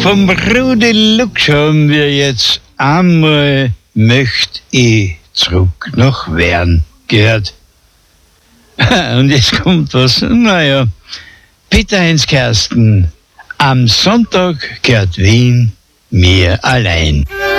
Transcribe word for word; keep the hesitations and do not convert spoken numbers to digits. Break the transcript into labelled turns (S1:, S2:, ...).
S1: Vom Rudi Lux haben wir jetzt einmal möcht ich zurück nach Wern gehört. Und jetzt kommt was, naja, Peter Heinz Kersten, am Sonntag gehört Wien mir allein.